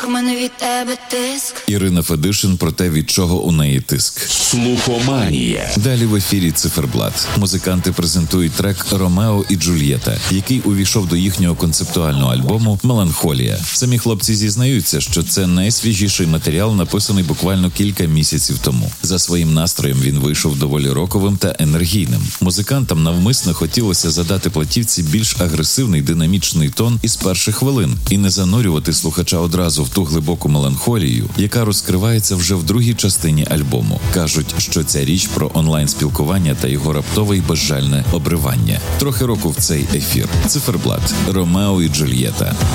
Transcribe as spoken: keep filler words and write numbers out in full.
У мене від тебе тиск. Ірина Федишин про те, від чого у неї тиск. Слухоманія. Далі в ефірі «Циферблат». Музиканти презентують трек «Ромео і Джульєта», який увійшов до їхнього концептуального альбому «Меланхолія». Самі хлопці зізнаються, що це найсвіжіший матеріал, написаний буквально кілька місяців тому. За своїм настроєм він вийшов доволі роковим та енергійним. Музикантам навмисно хотілося задати платівці більш агресивний динамічний тон із перших хвилин і не занурювати слухача одразу в ту глибоку меланхолію, яка розкривається вже в другій частині альбому. Кажуть, що ця річ про онлайн-спілкування та його раптове й безжальне обривання. Трохи року в цей ефір. «Циферблат», «Ромео і Джульєта».